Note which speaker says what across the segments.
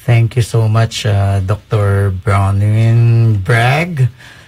Speaker 1: Thank you so much, Dr. Bronwyn Bragg.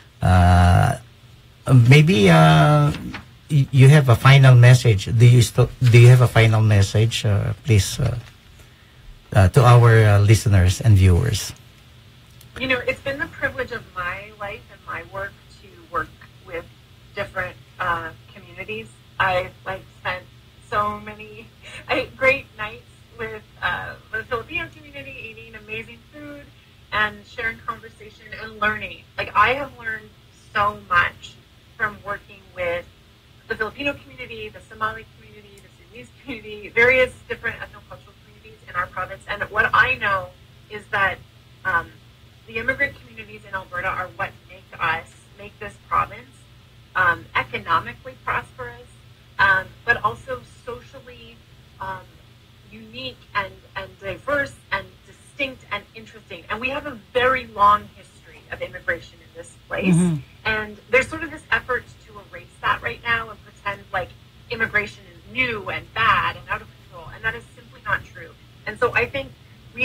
Speaker 1: Maybe you have a final message. Do you have a final message, please, to our listeners and viewers?
Speaker 2: You know, it's been the privilege of my life and my work to work with different communities. I've spent so many great nights with the Filipino community, eating amazing food and sharing conversation and learning. I have learned so much from working with the Filipino community, the Somali community, the Sudanese community, various different ethnocultural communities in our province. And what I know is that the immigrant communities in Alberta are what make this province economically prosperous, but also socially unique and diverse and distinct and interesting. And we have a very long history of immigration in this place. Mm-hmm. And there's sort of this effort to erase that right now and pretend like immigration is new and bad and out of control. And that is simply not true. And so I think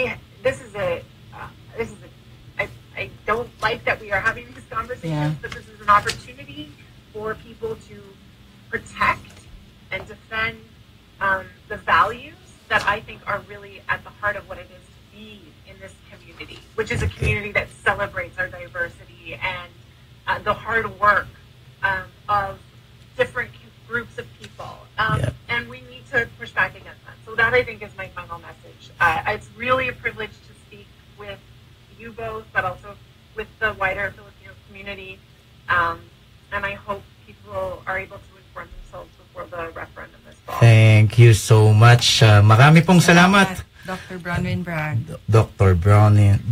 Speaker 2: I don't like that we are having these conversations, but this is an opportunity for people to protect and defend the values that I think are really at the heart of what it is to be in this community, which is a community that celebrates our diversity and the hard work of different groups of people. And we need to push back against that. So that, I think, is my final message. It's really a privilege to speak with you both, but also with the wider Filipino community. And I hope people are able to inform themselves before the referendum this fall.
Speaker 1: Thank you so much. Marami pong salamat.
Speaker 3: Dr. Bronwyn Bragg.
Speaker 1: Dr. Bronwyn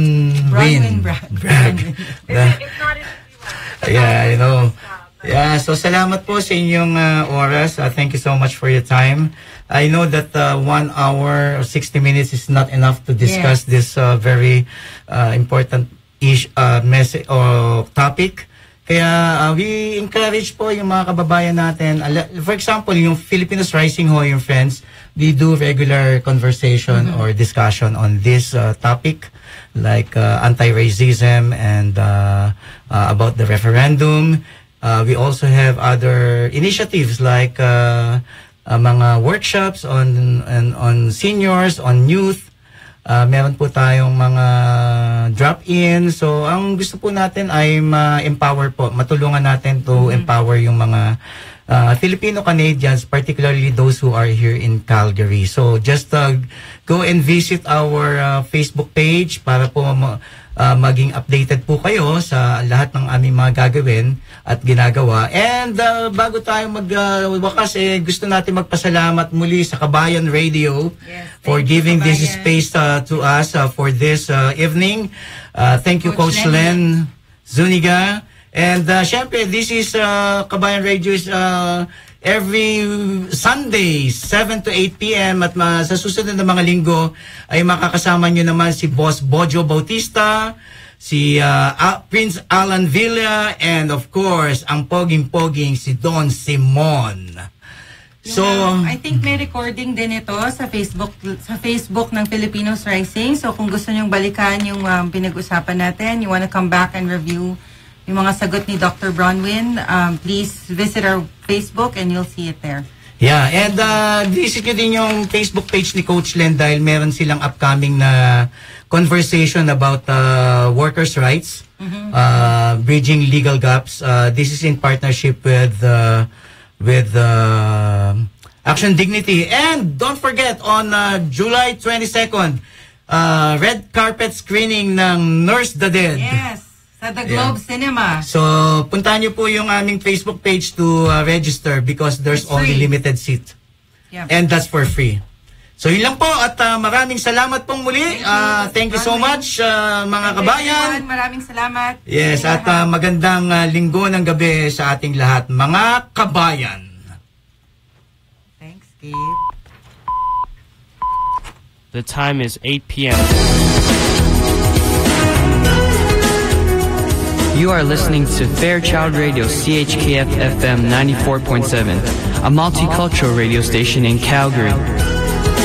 Speaker 1: Bragg.
Speaker 2: It's not an easy one.
Speaker 1: Yeah, I know. Yeah, so salamat po sa inyong oras. Thank you so much for your time. I know that 1 hour or 60 minutes is not enough to discuss this very important message or topic. Kaya we encourage po yung mga kababayan natin. For example, yung Filipinos Rising ho, yung friends, we do regular conversation or discussion on this topic, like anti-racism and about the referendum. We also have other initiatives like mga workshops on seniors, on youth. Meron po tayong mga drop-in. So, ang gusto po natin ay ma-empower po. Matulungan natin to empower yung mga Filipino-Canadians, particularly those who are here in Calgary. So, just go and visit our Facebook page para po maging updated po kayo sa lahat ng aming mga gagawin at ginagawa. And bago tayo magwakas, gusto natin magpasalamat muli sa Kabayan Radio for giving this space to us for this evening. Thank you, Coach Len Zuniga. And syempre, this is Kabayan Radio is every Sunday, 7 to 8 p.m. At sa susunod na mga linggo ay makakasama nyo naman si Boss Bojo Bautista, si Prince Alan Villa, and of course, ang poging-poging si Don Simon. So,
Speaker 3: I think may recording din ito sa Facebook ng Filipinos Rising. So kung gusto nyong balikan yung pinag-usapan natin, you wanna come back and review yung mga sagot ni Dr. Bronwyn, please visit our Facebook and you'll see it there.
Speaker 1: Yeah, and visit nyo din yung Facebook page ni Coach Len dahil meron silang upcoming na conversation about workers' rights, bridging legal gaps. This is in partnership with Action Dignity. And don't forget, on July 22nd, red carpet screening ng Nurse the Dead.
Speaker 3: Yes. Sa The Globe Cinema.
Speaker 1: So, puntahan nyo po yung aming Facebook page to register because there's only limited seat. Yep. And that's for free. So, yun lang po at maraming salamat pong muli. Thank you so much, mga kabayan.
Speaker 3: Maraming salamat.
Speaker 1: Yes, at magandang linggo ng gabi sa ating lahat, mga kabayan.
Speaker 3: Thanks, Gabe.
Speaker 4: The time is 8 p.m.
Speaker 5: You are listening to Fairchild Radio CHKF FM 94.7, a multicultural radio station in Calgary.